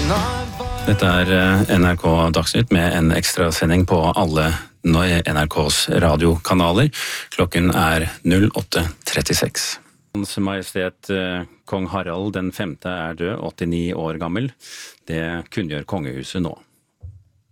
Dette NRK Dagsnytt med en ekstra sending på alle NRKs radiokanaler. Klokken 08:36. Hans Majestet Kong Harald den 5. død, 89 år gammel. Det kunngjør kongehuset nå.